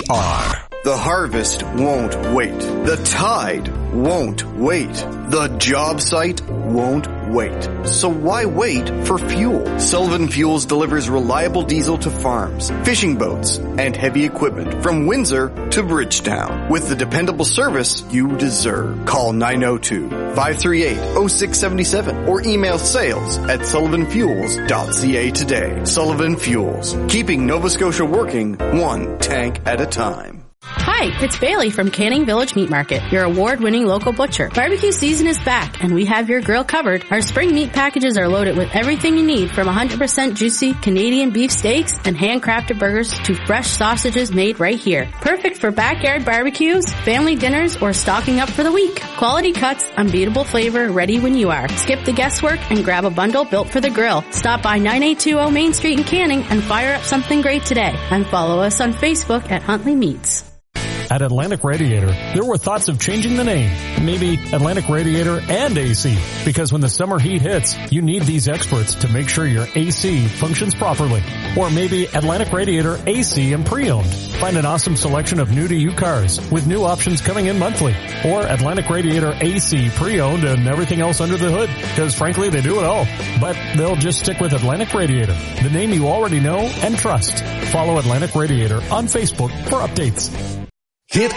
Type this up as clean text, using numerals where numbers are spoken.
are. The harvest won't wait. The tide won't wait. The job site won't wait. So why wait for fuel? Sullivan Fuels delivers reliable diesel to farms, fishing boats, and heavy equipment from Windsor to Bridgetown with the dependable service you deserve. Call 902-538-0677 or email sales@sullivanfuels.ca today. Sullivan Fuels, keeping Nova Scotia working one tank at a time. Hi, it's Bailey from Canning Village Meat Market, your award-winning local butcher. Barbecue season is back, and we have your grill covered. Our spring meat packages are loaded with everything you need, from 100% juicy Canadian beef steaks and handcrafted burgers to fresh sausages made right here. Perfect for backyard barbecues, family dinners, or stocking up for the week. Quality cuts, unbeatable flavor, ready when you are. Skip the guesswork and grab a bundle built for the grill. Stop by 9820 Main Street in Canning and fire up something great today. And follow us on Facebook at Huntley Meats. At Atlantic Radiator, there were thoughts of changing the name. Maybe Atlantic Radiator and AC. Because when the summer heat hits, you need these experts to make sure your AC functions properly. Or maybe Atlantic Radiator AC and pre-owned. Find an awesome selection of new-to-you cars with new options coming in monthly. Or Atlantic Radiator AC pre-owned and everything else under the hood. Because frankly, they do it all. But they'll just stick with Atlantic Radiator, the name you already know and trust. Follow Atlantic Radiator on Facebook for updates.